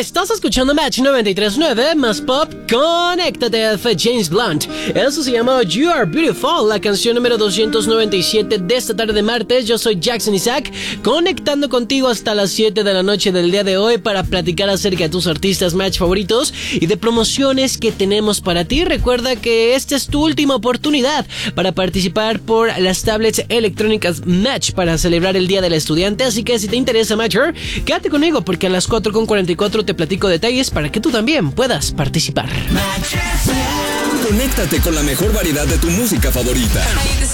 Estás escuchando Match 93.9 más pop. Conéctate, fue James Blunt. Eso se llama You Are Beautiful, la canción número 297 de esta tarde de martes. Yo soy Jackson Isaac, conectando contigo hasta las 7 de la noche del día de hoy para platicar acerca de tus artistas Match favoritos y de promociones que tenemos para ti. Recuerda que esta es tu última oportunidad para participar por las tablets electrónicas Match para celebrar el Día del Estudiante. Así que si te interesa Matcher, quédate conmigo porque a las 4:44 te platico detalles para que tú también puedas participar. Conéctate con la mejor variedad de tu música favorita.